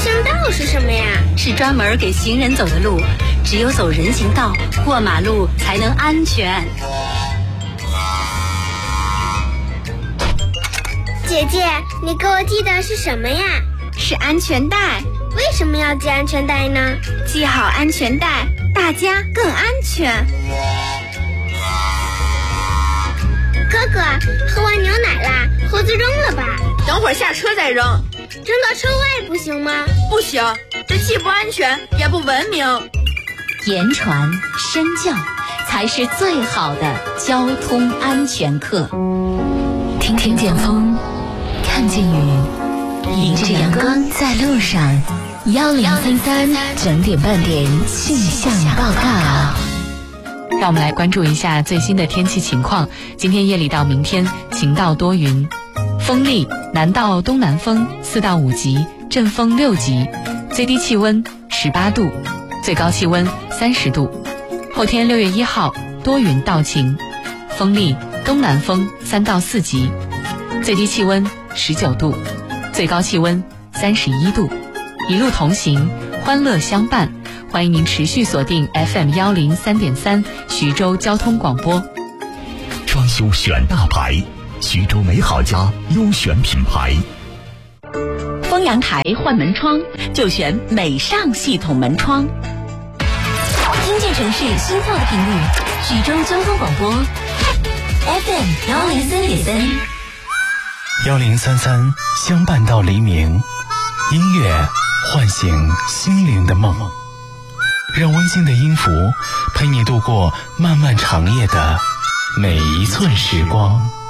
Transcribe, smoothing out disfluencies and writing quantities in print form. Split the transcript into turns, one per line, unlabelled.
行道是什么呀？
是专门给行人走的路，只有走人行道过马路才能安全。
姐姐，你给我系的是什么呀？
是安全带。
为什么要系安全带呢？
系好安全带，大家更安全。
哥哥，喝完牛奶啦，盒子扔了吧？
等会儿下车再扔。
扔到车外不行吗？
不行，这既不安全也不文明。
言传身教才是最好的交通安全课。
听见风，看见雨，迎着阳光在路上。1033整点半点气象报告。
让我们来关注一下最新的天气情况。今天夜里到明天晴到多云，风力南到东南风4到5级，阵风6级，最低气温18度，最高气温30度。后天6月1号多云到晴，风力东南风3到4级，最低气温19度，最高气温31度。一路同行，欢乐相伴。欢迎您持续锁定 FM103.3 徐州交通广播。
装修选大牌，徐州美好家优选品牌。
丰阳台换门窗就选美尚系统门窗。
听见城市心跳的频率，徐州交通广播 FM103.3。
1033相伴到黎明，音乐唤醒心灵的梦，让温馨的音符陪你度过漫漫长夜的每一寸时光。